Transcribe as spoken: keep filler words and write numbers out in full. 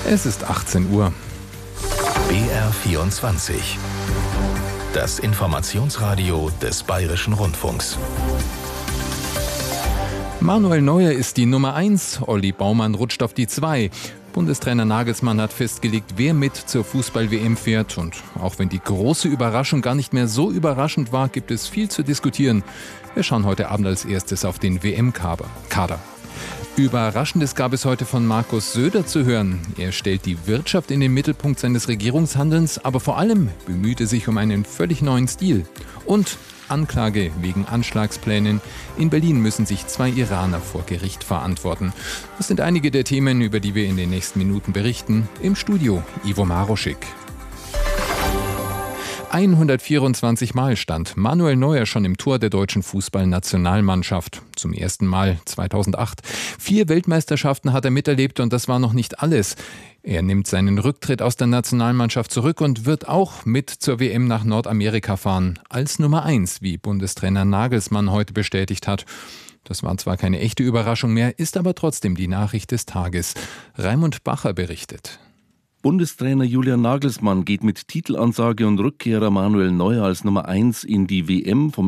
Es ist achtzehn Uhr. B R vierundzwanzig. Das Informationsradio des Bayerischen Rundfunks. Manuel Neuer ist die Nummer eins, Olli Baumann rutscht auf die zwei. Bundestrainer Nagelsmann hat festgelegt, wer mit zur Fußball-W M fährt. Und auch wenn die große Überraschung gar nicht mehr so überraschend war, gibt es viel zu diskutieren. Wir schauen heute Abend als erstes auf den W M-Kader. Überraschendes gab es heute von Markus Söder zu hören. Er stellt die Wirtschaft in den Mittelpunkt seines Regierungshandelns, aber vor allem bemüht er sich um einen völlig neuen Stil. Und Anklage wegen Anschlagsplänen. In Berlin müssen sich zwei Iraner vor Gericht verantworten. Das sind einige der Themen, über die wir in den nächsten Minuten berichten. Im Studio Ivo Maroschik. hundertvierundzwanzig Mal stand Manuel Neuer schon im Tor der deutschen Fußballnationalmannschaft. Zum ersten Mal zweitausendacht. Vier Weltmeisterschaften hat er miterlebt und das war noch nicht alles. Er nimmt seinen Rücktritt aus der Nationalmannschaft zurück und wird auch mit zur W M nach Nordamerika fahren. Als Nummer eins, wie Bundestrainer Nagelsmann heute bestätigt hat. Das war zwar keine echte Überraschung mehr, ist aber trotzdem die Nachricht des Tages. Raimund Bacher berichtet. Bundestrainer Julian Nagelsmann geht mit Titelansage und Rückkehrer Manuel Neuer als Nummer eins in die W M vom